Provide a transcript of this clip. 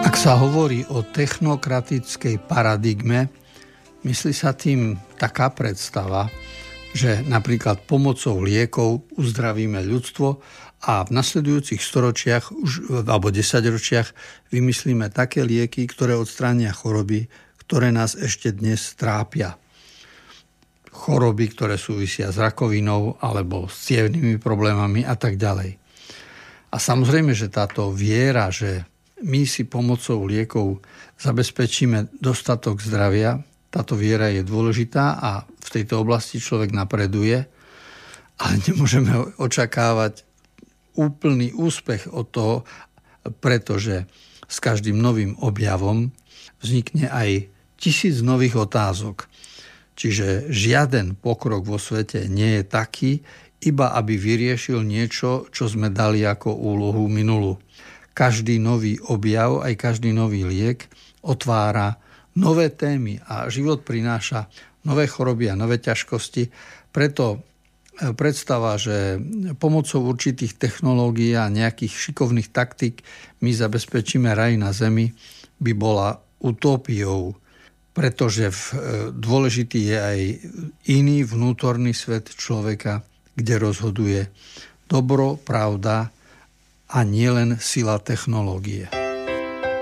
Ak sa hovorí o technokratickej paradigme, myslí sa tým taká predstava, že napríklad pomocou liekov uzdravíme ľudstvo a v nasledujúcich storočiach alebo desaťročiach vymyslíme také lieky, ktoré odstránia choroby, ktoré nás ešte dnes trápia. Choroby, ktoré súvisia s rakovinou alebo s cievnymi problémami a tak ďalej. A samozrejme, že táto viera, že my si pomocou liekov zabezpečíme dostatok zdravia, táto viera je dôležitá a v tejto oblasti človek napreduje, ale nemôžeme očakávať úplný úspech od toho, pretože s každým novým objavom vznikne aj 1000 nových otázok. Čiže žiaden pokrok vo svete nie je taký, iba aby vyriešil niečo, čo sme dali ako úlohu minulú. Každý nový objav, aj každý nový liek otvára nové témy a život prináša nové choroby a nové ťažkosti. Preto predstava, že pomocou určitých technológií a nejakých šikovných taktík my zabezpečíme raj na zemi, by bola utópiou, pretože dôležitý je aj iný vnútorný svet človeka, kde rozhoduje dobro, pravda a nielen sila technológie.